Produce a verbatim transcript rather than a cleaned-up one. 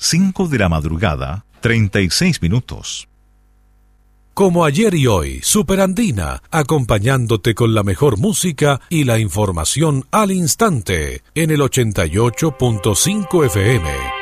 cinco de la madrugada, treinta y seis minutos. Como ayer y hoy, Superandina, acompañándote con la mejor música y la información al instante, en el ochenta y ocho punto cinco F M.